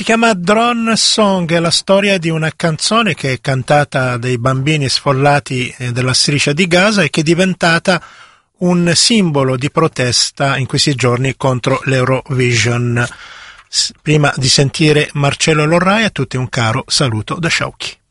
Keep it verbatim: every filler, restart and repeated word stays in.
Si chiama Drone Song, è la storia di una canzone che è cantata dai bambini sfollati della striscia di Gaza e che è diventata un simbolo di protesta in questi giorni contro l'Eurovision. Prima di sentire Marcello Lorrai, a tutti un caro saluto da Sciauchi.